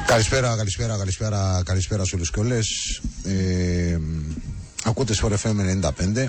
Καλησπέρα σε όλους και όλες. Ακούτε Sport FM 95.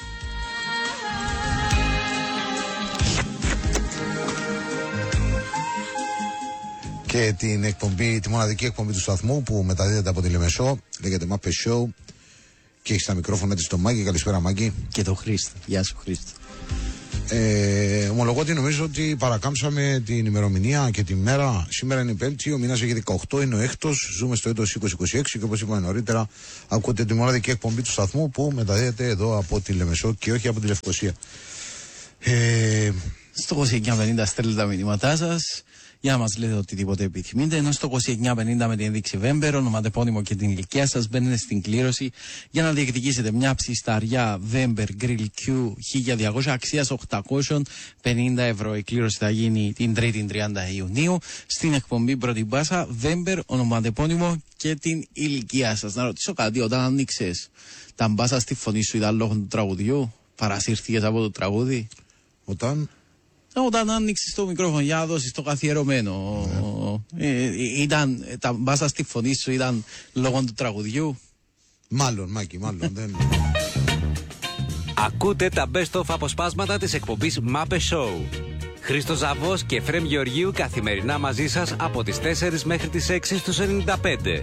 Και την εκπομπή, τη μοναδική εκπομπή του σταθμού που μεταδίδεται από τη Λεμεσό, λέγεται Muppet Show και έχει στα μικρόφωνα της το Μάκη. Καλησπέρα Μάκη. Και το Χρήστο. Γεια σου Χρήστο. Ομολογώ ότι νομίζω ότι παρακάμψαμε την ημερομηνία και τη μέρα. Σήμερα είναι η Πέμπτη, ο μήνας έχει 18, είναι ο έκτος, ζούμε στο έτος 2026 και όπως είπαμε νωρίτερα, ακούτε τη μοναδική εκπομπή του σταθμού που μεταδίδεται εδώ από τη Λεμεσό και όχι από τη Λευκοσία. Στο 2950 στέλνετε τα μηνύματά σας για να μας λέτε οτιδήποτε επιθυμείτε. Ενώ στο 2950 με την ένδειξη Βέμπερ, ονοματεπώνυμο και την ηλικία σας, μπαίνετε στην κλήρωση για να διεκδικήσετε μια ψισταριά Βέμπερ Grill Q 1200 αξίας 850 ευρώ. Η κλήρωση θα γίνει την 3η 30 Ιουνίου στην εκπομπή Πρώτη Μπάσα. Βέμπερ, ονοματεπώνυμο και την ηλικία σας. Να ρωτήσω κάτι, όταν άνοιξες τα μπάσα στη φωνή σου, ήταν λόγω του τραγουδιού, παρασύρθηκες από το τραγούδι? Όταν άνοιξες το μικρόφωνο για να δώσεις το καθιερωμένο, ήταν, τα μπάσα στη φωνή σου ήταν λόγω του τραγουδιού? Μάλλον, Μάκη, μάλλον. Δεν... Ακούτε τα best of αποσπάσματα της εκπομπής Muppet Show. Χρήστος Ζαβός και Εφραίμ Γεωργίου καθημερινά μαζί σας από τις 4 μέχρι τις 6 στους 95.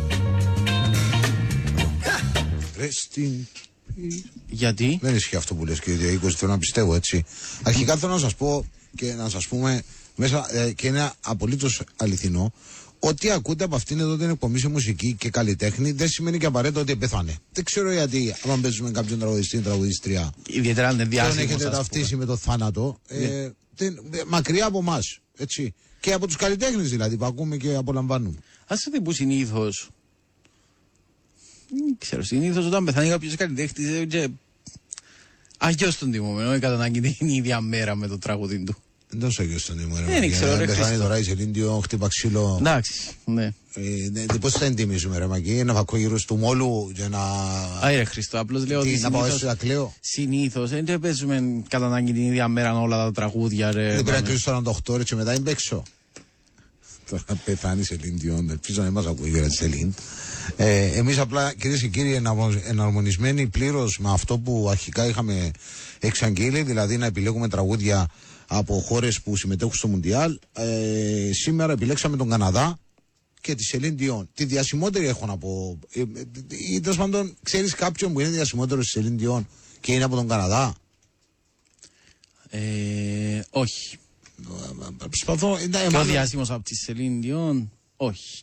Γιατί? Δεν ισχύει αυτό που λες κύριε Οίκος, θέλω να πιστεύω έτσι. Αρχικά θέλω να σας πω και να σας πούμε μέσα, και είναι απολύτως αληθινό, ότι ακούτε από αυτήν εδώ την εκπομπή σε μουσική και καλλιτέχνη δεν σημαίνει και απαραίτητα ότι πεθάνε. Δεν ξέρω γιατί, άμα παίζουμε κάποιον τραγουδιστή ή τραγουδίστρια, ιδιαίτερα αν δεν διάσημος, τον έχετε ταυτίσει με το θάνατο, μακριά από εμάς, έτσι. Και από τους καλλιτέχνες δηλαδή που ακούμε και απολαμβάνουμε. Ας δείτε που συνήθως, δεν ξέρω, συνήθως όταν πεθάνει κάποιος καλλιτέχνης αγιώς τον τιμωμένο, κατά ανάγκη την ίδια μέρα με το τραγούδι του. Δεν τόσο αγιώς τον τιμωμένο. Δεν ξέρω ρε Χρήστο. Πεθάνει τώρα η Σελήν Διόν, χτύπα ξύλο. Εντάξει, ναι. Πώς θα εντιμήσουμε ρε Μακή, να φακώ γύρω του μόλου για να... Άι ρε Χρήστο, απλώς λέω ότι συνήθως δεν παίζουμε κατά ανάγκη την ίδια μέρα όλα τα τραγούδια ρε. Δεν πρέπει να κλείσω 48 ώρες και μετά είναι παίξω. Τώρα πεθάνει η Σελήν Διόν, ελπίζω να μας ακούει για τη Σελήν. Εμείς απλά κυρίες και κύριοι εναρμονισμένοι πλήρως με αυτό που αρχικά είχαμε εξαγγείλει, δηλαδή να επιλέγουμε τραγούδια από χώρες που συμμετέχουν στο Μουντιάλ. Σήμερα επιλέξαμε τον Καναδά και τη Σελήν Διόν. Τη διασημότερη έχω να πω. Ή τέλος πάντων, ξέρεις κάποιον που είναι διασημότερο στη Σελήν Διόν και είναι από τον Καναδά? Όχι. Προσπαθώ. Πιο διάσημος από τη Σελήν Διόν? Όχι.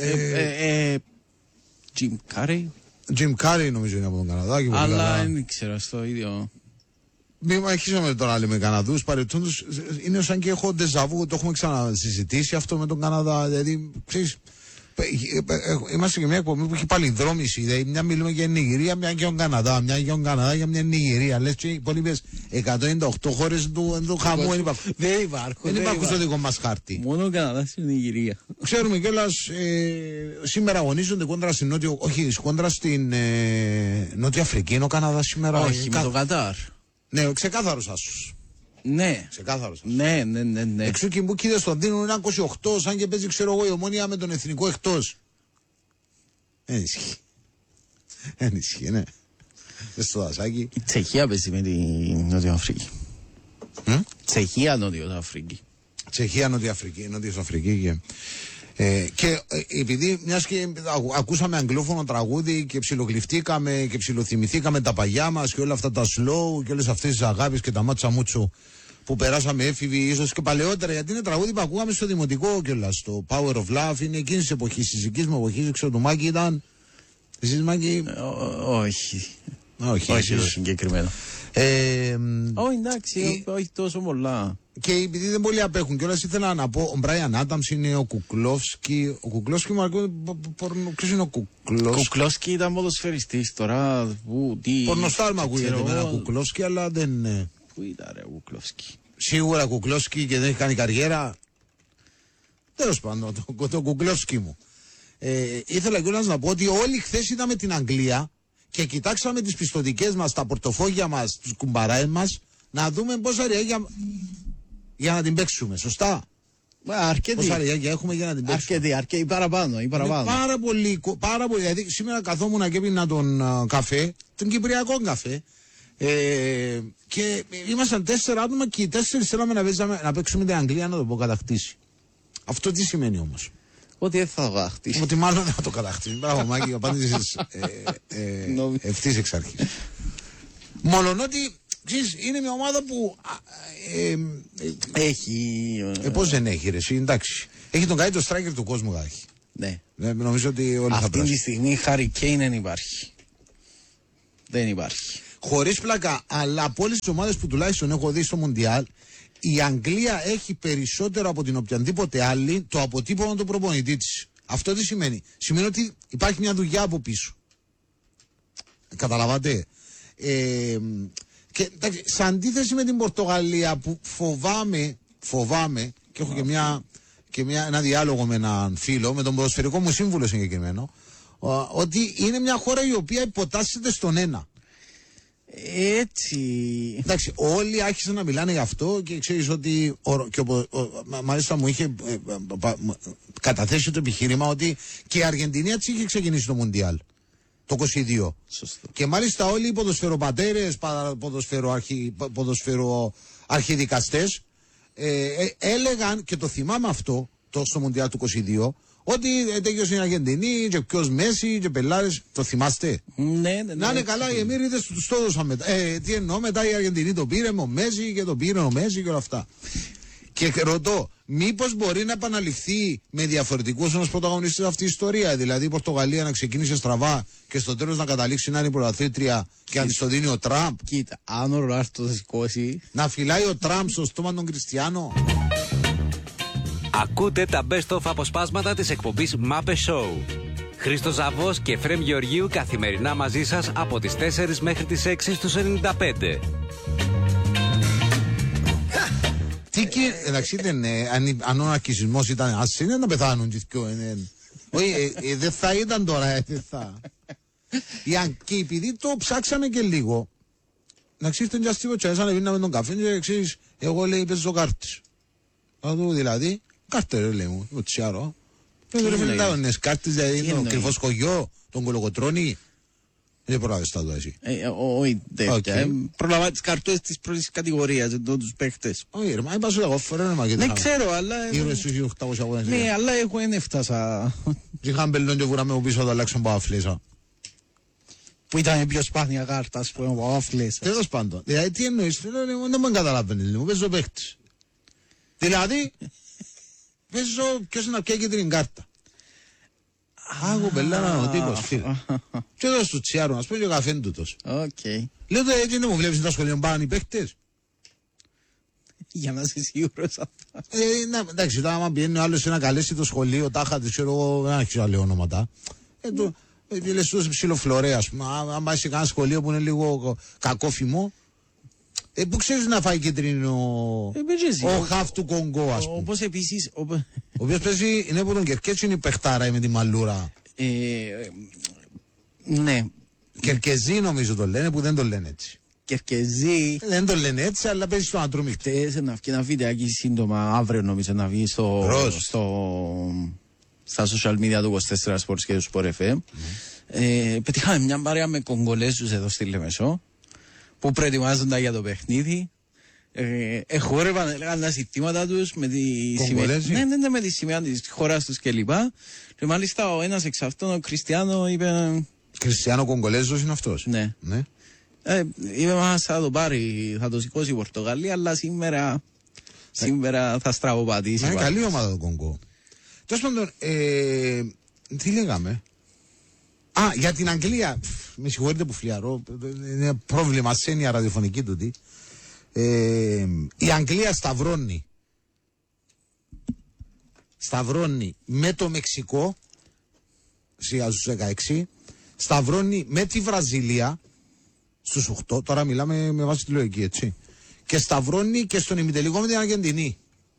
Jim Carrey. Jim Carrey νομίζω είναι από τον Καναδά. Αλλά δεν ξέρω στο ίδιο. Μην αρχίσαμε τώρα άλλοι με Καναδούς. Παρεπτόντως είναι σαν και έχω ντεζαβού. Το έχουμε ξανασυζητήσει αυτό με τον Καναδά. Δηλαδή, ξέρεις, είμαστε και μια εκπομπή που έχει παλινδρόμηση. Δηλαδή, μια μιλούμε για Νιγηρία, μια για τον Καναδά. Μια για τον Καναδά, για μια Νιγηρία. Λες και οι υπόλοιπες 198 χώρες του χαμού δεν υπάρχουν. Δεν υπάρχουν στο δικό μας χάρτη. Μόνο ο Καναδάς είναι Νιγηρία. Ξέρουμε κιόλας, σήμερα αγωνίζονται κόντρα στην Νότια, όχι, κόντρα στην Νότια Αφρική. Είναι ο Καναδάς σήμερα. Όχι, με το Κατάρ. Ναι, ξεκάθαρος άσος. Ναι. Ξεκάθαρος. Ναι. Εξού και μου κοίτες τον δίνουν ένα 28, σαν και παίζει ξέρω εγώ η Ομόνια με τον εθνικό εκτός. Δεν ισχύει, ναι. Δες το δασάκι. Η Τσεχία παίζει με τη Νότια Αφρική. Τσεχία, Νότια Αφρική. Τσεχία, Νότια Αφρική. Και επειδή μιας και ακούσαμε αγγλόφωνο τραγούδι και ψιλοκλειφτήκαμε και ψιλοθυμηθήκαμε τα παγιά μας και όλα αυτά τα slow και όλες αυτές τις αγάπες και τα μάτσα μούτσου που περάσαμε έφηβοι, ίσως και παλαιότερα, γιατί είναι τραγούδι που ακούγαμε στο δημοτικό κιόλας. Το Power of Love είναι εκείνης της εποχής, της δικής μου εποχής, ξέρω το Μάκη ήταν. Εσείς Μάκη? Όχι, όχι συγκεκριμένο. Όχι, εντάξει, όχι τόσο πολλά. Και επειδή δεν πολλοί απέχουν κιόλας, ήθελα να πω, ο Μπράιαν Άνταμς είναι ο Κουκλόφσκι. Ο Κουκλόφσκι μου αρκεί. Ποιος είναι ο Κουκλόφσκι? Κουκλόφσκι ήταν ποδοσφαιριστής τώρα. Πορνοστάρ μου ακούγεται εμένα Κουκλόφσκι, αλλά δεν. Πού ήταν ρε ο Κουκλόφσκι? Σίγουρα Κουκλόφσκι και δεν έχει κάνει καριέρα. Τέλος πάντων, το Κουκλόφσκι μου. Ήθελα κιόλας να πω ότι όλοι χθες είδαμε την Αγγλία και κοιτάξαμε τις πιστωτικές μας, τα πορτοφόγια μας, τους κουμπαράες μας, να δούμε πόσα ρεά για να την παίξουμε, σωστά? Αρκετοί. Πόσα λεγάκια έχουμε για να την παίξουμε? Αρκετοί, παραπάνω. Πάρα πολύ. Δηλαδή σήμερα καθόμουν και έπινα τον καφέ, τον κυπριακό καφέ. Και ήμασταν 4 άτομα και οι 4 θέλαμε να παίξουμε την Αγγλία να το πω κατακτήσει. Αυτό τι σημαίνει όμως? Ότι δεν θα το κατακτήσει. Ότι μάλλον δεν θα το κατακτήσει. Μπράβο Μάκη, απάντησες ευθύς εξ αρχής. Μόλον ότι είναι μια ομάδα που έχει. Πώς δεν έχει ρε εσύ, εντάξει. Έχει τον καλύτερο striker του κόσμου έχει. Ναι. Νομίζω ότι όλοι θα αυτή τη στιγμή Harry Kane δεν υπάρχει. Δεν υπάρχει. Χωρίς πλάκα, αλλά από όλες τις ομάδες που τουλάχιστον έχω δει στο Μουντιάλ, η Αγγλία έχει περισσότερο από την οποιαδήποτε άλλη το αποτύπωμα του προπονητή της. Αυτό τι σημαίνει? Σημαίνει ότι υπάρχει μια δουλειά από πίσω. Καταλαβαίνετε? Και εντάξει, σε αντίθεση με την Πορτογαλία που φοβάμαι και έχω ένα διάλογο με έναν φίλο, με τον ποδοσφαιρικό μου σύμβουλο συγκεκριμένο, ότι είναι μια χώρα η οποία υποτάσσεται στον ένα. Έτσι. Εντάξει, όλοι άρχισαν να μιλάνε γι' αυτό και ξέρεις ότι μάλιστα μου είχε καταθέσει το επιχείρημα ότι και η Αργεντινή έτσι είχε ξεκινήσει το Μουντιάλ το 22. Σωστό. Και μάλιστα όλοι οι ποδοσφαιροπατέρες, ποδοσφαιροαρχιδικαστές έλεγαν, και το θυμάμαι αυτό στο Μουντιάλ του 22, ότι τέλειωσε η Αργεντινή και ποιος Μέση και πελάρες, το θυμάστε? Ναι. Να είναι καλά, οι Εμμύριδες τους το έδωσαν μετά. Τι εννοώ, μετά η Αργεντινή το πήρε με ο Μέση και το πήρε ο Μέση και όλα αυτά. Και ρωτώ, μήπως μπορεί να επαναληφθεί με διαφορετικούς όμως πρωταγωνιστές αυτή η ιστορία? Δηλαδή η Πορτογαλία να ξεκίνησε στραβά και στο τέλος να καταλήξει να είναι η πρωταθλήτρια και να της το δίνει ο Τραμπ. Κοίτα, αν ο Ρονάλντο το σηκώσει. Να φυλάει ο Τραμπ στο στόμα των Κριστιανό. Ακούτε τα best of αποσπάσματα της εκπομπής Μάπε Show. Χρήστος Ζαβός και Φρέμ Γεωργίου καθημερινά μαζί σας από τις 4 μέχρι τις 6 στους 95. Εντάξει, αν ο αρκισισμός ήταν άσυ, είναι να πεθάνουν και όχι, δεν θα ήταν τώρα, δεν θα. Και επειδή το ψάξαμε και λίγο, να ξέρεις τον Τζαστίβο Τσάισα να πίναμε τον καφέ και ξέρεις, εγώ λέει παίζω κάρτες. Δηλαδή, κάρτε ρε λέει μου, ο Τσιάρο. Δεν είναι κάρτες, δηλαδή είναι ο κρυφός χωριό, τον κολοκοτρώνει. Δεν προλάβες τα εδώ εσύ. Όχι τέτοια. Προλάβα τις καρτές της πρώτης κατηγορίας, εδώ τους παίχτες. Όχι ρε, μα είπα σου εγώ φορέ μα και δεν ξέρω, αλλά... Ήρωες στους 800 αγώνες. Ναι, αλλά εγώ δεν έφτασα. Είχαν πελόν και βουράμε από πίσω το αλλάξαν παύφλεσα. Που ήταν πιο σπάνια κάρτα, ας πούμε, παύφλεσα. Τέλος πάντων. Δηλαδή τι εννοείς, δεν με καταλαβαίνεις, μου παίζω παίχτης. Δηλαδή, παίζω ποιος να πιάει και την κάρτα. Άγω πελάνα ο τύπος, φίλε. Και εδώ στο Τσιάρο, ας πω και ο καφέν τούτος. Λέω το έτσι δεν μου βλέπεις τα σχολεία μου πάνε οι παίχτες. Για να είσαι σίγουρος αυτά. Εντάξει, τώρα άμα πιένει ο άλλος να καλέσει το σχολείο, τάχα της ξέρω εγώ, δεν ξέρω άλλα ονόματα. Λες τόσο ψιλοφλωρέ, ας πούμε. Αν πάει σε κανένα σχολείο που είναι λίγο κακόφημο, που ξέρεις να φάει κεντρίνο ο χαφ του Κονγκό, ας πούμε. Όπως επίσης... Ο οποίος παίζει, είναι από τον Κερκέτσι, είναι η παιχτάρα με τη μαλλούρα. Ναι. Κερκεζί νομίζω το λένε, που δεν το λένε έτσι. Κερκεζί. Δεν το λένε έτσι, αλλά παίζει στο Αντρούμι. Χτες να βγει ένα βιντεάκι σύντομα, αύριο νομίζω να βγει στα social media του 24 Sports και του Sport FM. Πετύχαμε μια παρέα με Κογκολέζους εδώ στη Λεμεσό, που προετοιμάζονταν για το παιχνίδι. Εχόρευαν, έλεγαν τα ζητήματα τους με τη σημαία. Ναι, με τη σημαία της χώρας τους κλπ. Και μάλιστα ο ένας εξ αυτών, ο Κριστιανό, είπε. Κριστιανό Κογκολέζος είναι αυτός. Ναι. Είπε μας θα το πάρει, θα το σηκώσει η Πορτογαλία, αλλά σήμερα θα στραβοπατήσει. Είναι καλή ομάδα το Κονγκό. Τέλος πάντων, τι λέγαμε? Για την Αγγλία. Με συγχωρείτε που φλιαρώ. Είναι πρόβλημα σένια ραδιοφωνική τούτη. Η Αγγλία σταυρώνει με το Μεξικό στους 16, σταυρώνει με τη Βραζιλία στους 8, τώρα μιλάμε με βάση τη λογική, έτσι, και σταυρώνει και στον ημιτελικό με την Αργεντινή.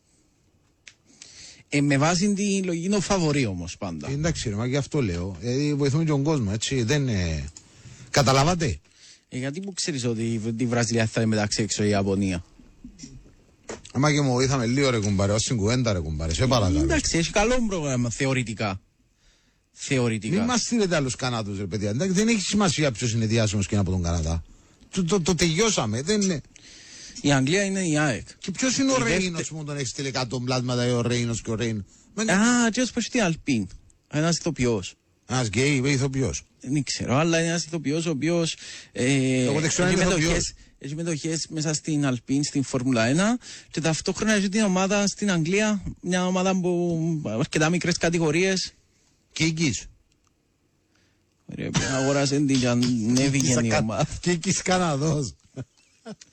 Με βάση τη λογική είναι ο φαβορί όμως πάντα. Εντάξει ρε, μα γι' αυτό λέω, βοηθούμε και τον κόσμο, έτσι, δεν καταλάβατε. Γιατί που ξέρεις ότι τη Βραζιλία θα είναι μεταξύ έξω η Ιαπωνία? Άμα και μου βοήθαμε λίγο ρε κουμπάρε, ως την κουβέντα ρε κουμπάρε, σε παρακαλώ. Εντάξει, έχει καλό πρόγραμμα θεωρητικά. Μην μας στείλετε άλλους Καναδούς ρε παιδιά, εντάξει, δεν έχει σημασία ποιος είναι διάσημος και είναι από τον Καναδά. Το τελειώσαμε, δεν είναι. Η Αγγλία είναι η ΑΕΚ. Και ποιος είναι ο Ρέινος που μου τον έχει στείλει 100 πλάσματα, ο Ρέινος και ο Ρέιν. Και ως πως την Αλπίν, ένας ηθοποιός. Ένας γκέι ή ηθοποιός. Δεν ξέρω, αλλά είναι ένας ηθοποιός ο οποίος έχει μετοχές μέσα στην Αλπίν, στην Φόρμουλα 1 και ταυτόχρονα έχει την ομάδα στην Αγγλία, μια ομάδα που αρκετά μικρές κατηγορίες. Κίκης. Αγοράσαν την και ανέβηκε η ομάδα. Κίκης Καναδός.